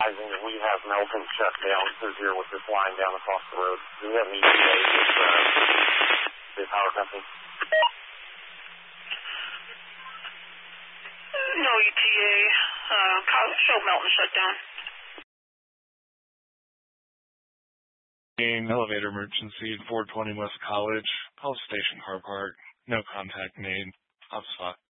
That we have Melton shut down through here with this line down across the road. Do we have any ETA with the power company? No ETA. Show Melton shut down. Elevator emergency at 420 West College. Police Station Car Park. No contact made. Hotspot.